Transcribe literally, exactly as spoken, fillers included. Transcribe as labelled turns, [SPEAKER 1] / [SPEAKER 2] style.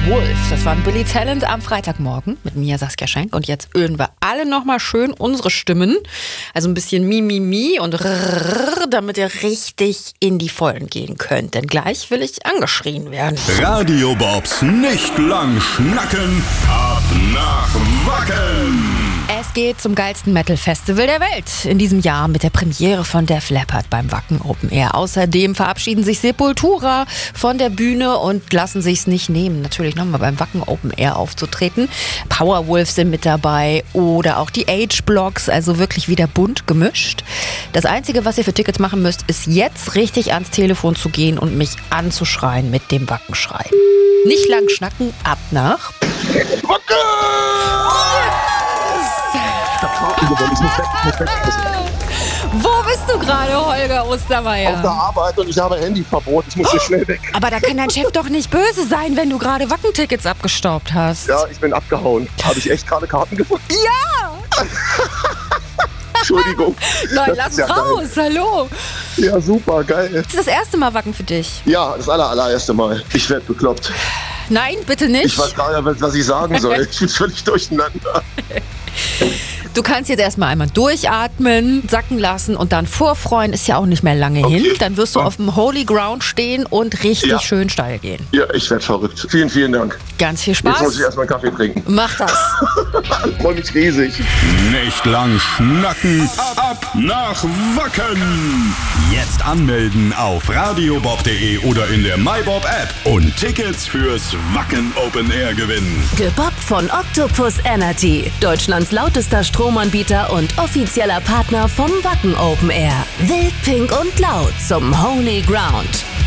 [SPEAKER 1] Wolf, das waren Billy Talent am Freitagmorgen mit mir, Saskia Schenk. Und jetzt ölen wir alle nochmal schön unsere Stimmen. Also ein bisschen Mi, Mi, Mi und Rrrr, damit ihr richtig in die Vollen gehen könnt. Denn gleich will ich angeschrien werden.
[SPEAKER 2] Radio Bobs nicht lang schnacken, ab nach Wacken.
[SPEAKER 1] Es geht zum geilsten Metal-Festival der Welt in diesem Jahr mit der Premiere von Def Leppard beim Wacken Open Air. Außerdem verabschieden sich Sepultura von der Bühne und lassen sich's nicht nehmen, natürlich nochmal beim Wacken Open Air aufzutreten. Powerwolf sind mit dabei oder auch die H-Blocks, also wirklich wieder bunt gemischt. Das Einzige, was ihr für Tickets machen müsst, ist jetzt richtig ans Telefon zu gehen und mich anzuschreien mit dem Wackenschrei. Nicht lang schnacken, ab nach
[SPEAKER 3] Wacken!
[SPEAKER 1] Wo bist du gerade, Holger Ostermeier?
[SPEAKER 3] Auf der Arbeit und ich habe Handyverbot. Ich muss hier schnell weg.
[SPEAKER 1] Aber da kann dein Chef doch nicht böse sein, wenn du gerade Wackentickets abgestaubt hast.
[SPEAKER 3] Ja, ich bin abgehauen. Habe ich echt gerade Karten gefunden?
[SPEAKER 1] Ja!
[SPEAKER 3] Entschuldigung.
[SPEAKER 1] Nein,
[SPEAKER 3] Das
[SPEAKER 1] lass
[SPEAKER 3] ist ja
[SPEAKER 1] raus, hallo.
[SPEAKER 3] Ja, super, geil.
[SPEAKER 1] Das ist das erste Mal Wacken für dich.
[SPEAKER 3] Ja, das aller, allererste Mal. Ich werde bekloppt.
[SPEAKER 1] Nein, bitte nicht.
[SPEAKER 3] Ich weiß gar nicht, was ich sagen soll. Ich bin völlig durcheinander.
[SPEAKER 1] Du kannst jetzt erstmal einmal durchatmen, sacken lassen und dann vorfreuen, ist ja auch nicht mehr lange
[SPEAKER 3] Okay.
[SPEAKER 1] hin. Dann wirst du auf dem Holy Ground stehen und richtig
[SPEAKER 3] Ja.
[SPEAKER 1] schön steil gehen.
[SPEAKER 3] Ja, ich werde verrückt. Vielen, vielen Dank.
[SPEAKER 1] Ganz viel
[SPEAKER 3] Jetzt muss
[SPEAKER 1] Spaß.
[SPEAKER 3] ich erstmal einen Kaffee trinken.
[SPEAKER 1] Mach das.
[SPEAKER 3] Ich freue mich riesig.
[SPEAKER 2] Nicht lang schnacken, ab nach Wacken. Jetzt anmelden auf radiobob punkt de oder in der MyBob App und Tickets fürs Wacken Open Air gewinnen.
[SPEAKER 4] Gebobbt von Octopus Energy, Deutschlands lautester Stromanbieter und offizieller Partner vom Wacken Open Air. Wild, pink und laut zum Holy Ground.